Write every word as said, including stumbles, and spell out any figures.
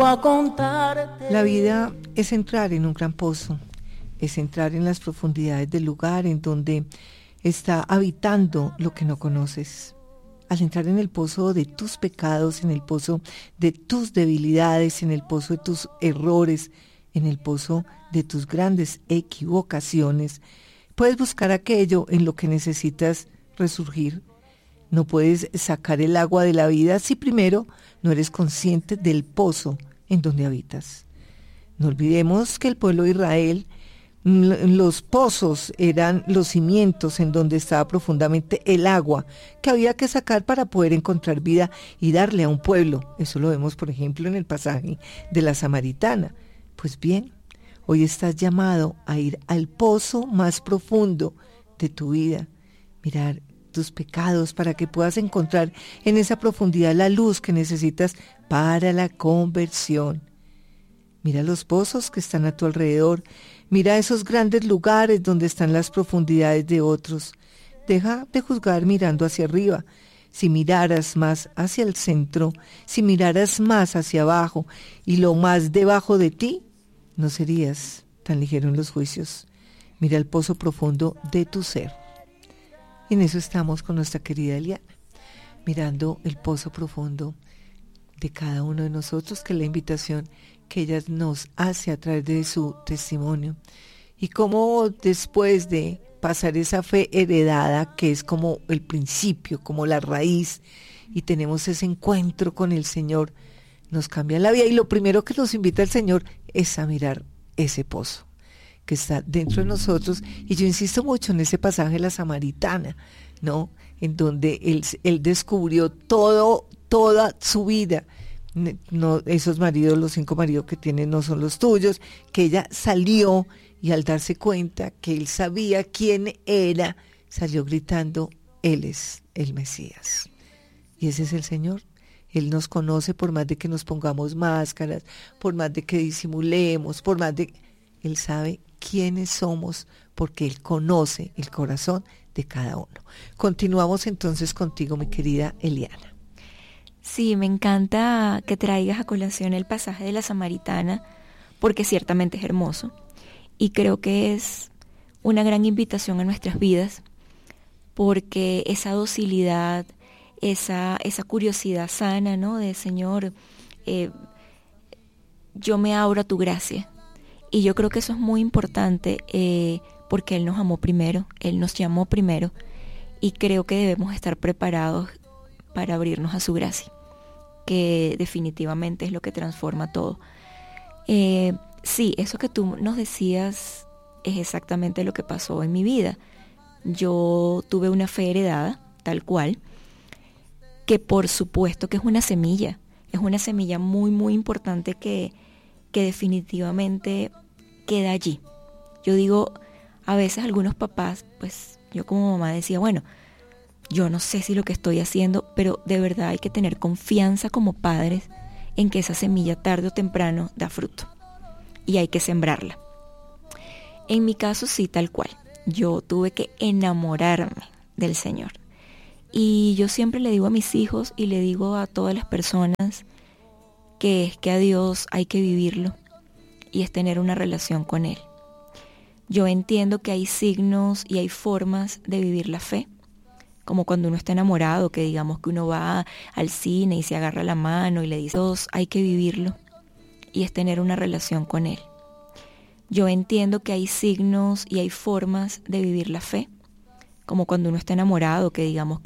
La vida es entrar en un gran pozo, es entrar en las profundidades del lugar en donde está habitando lo que no conoces. Al entrar en el pozo de tus pecados, en el pozo de tus debilidades, en el pozo de tus errores, en el pozo de tus grandes equivocaciones, puedes buscar aquello en lo que necesitas resurgir. No puedes sacar el agua de la vida si primero no eres consciente del pozo en donde habitas. No olvidemos que el pueblo de Israel, los pozos eran los cimientos en donde estaba profundamente el agua que había que sacar para poder encontrar vida y darle a un pueblo. Eso lo vemos, por ejemplo, en el pasaje de la Samaritana. Pues bien, hoy estás llamado a ir al pozo más profundo de tu vida, mirar tus pecados para que puedas encontrar en esa profundidad la luz que necesitas para la conversión. Mira los pozos que están a tu alrededor, mira esos grandes lugares donde están las profundidades de otros. Deja de juzgar mirando hacia arriba. Si miraras más hacia el centro, si miraras más hacia abajo y lo más debajo de ti, no serías tan ligero en los juicios. Mira el pozo profundo de tu ser. Y en eso estamos con nuestra querida Eliana, mirando el pozo profundo de cada uno de nosotros, que es la invitación que ella nos hace a través de su testimonio. Y cómo después de pasar esa fe heredada, que es como el principio, como la raíz, y tenemos ese encuentro con el Señor, nos cambia la vida. Y lo primero que nos invita el Señor es a mirar ese pozo que está dentro de nosotros, y yo insisto mucho en ese pasaje de la Samaritana, ¿no? En donde él, él descubrió todo, toda su vida, no, esos maridos, los cinco maridos que tiene no son los tuyos, que ella salió y al darse cuenta que él sabía quién era, salió gritando, Él es el Mesías. Y ese es el Señor. Él nos conoce por más de que nos pongamos máscaras, por más de que disimulemos, por más de... Él sabe quiénes somos porque Él conoce el corazón de cada uno. Continuamos entonces contigo, mi querida Eliana. Sí, me encanta que traigas a colación el pasaje de la Samaritana, porque ciertamente es hermoso y creo que es una gran invitación a nuestras vidas, porque esa docilidad, esa, esa curiosidad sana, ¿no? De Señor, eh, yo me abro a tu gracia. Y yo creo que eso es muy importante eh, porque Él nos amó primero, Él nos llamó primero, y creo que debemos estar preparados para abrirnos a su gracia, que definitivamente es lo que transforma todo. Eh, sí, eso que tú nos decías es exactamente lo que pasó en mi vida. Yo tuve una fe heredada, tal cual, que por supuesto que es una semilla, es una semilla muy, muy importante que, que definitivamente queda allí. Yo digo, a veces algunos papás, pues yo como mamá decía, bueno, yo no sé si lo que estoy haciendo, pero de verdad hay que tener confianza como padres en que esa semilla tarde o temprano da fruto y hay que sembrarla. En mi caso sí, tal cual. Yo tuve que enamorarme del Señor. Y yo siempre le digo a mis hijos y le digo a todas las personas que es que a Dios hay que vivirlo y es tener una relación con Él. Yo entiendo que hay signos y hay formas de vivir la fe, como cuando uno está enamorado, que digamos que uno va al cine y se agarra la mano y le dice, Dios, hay que vivirlo y es tener una relación con Él. Yo entiendo que hay signos y hay formas de vivir la fe, como cuando uno está enamorado, que digamos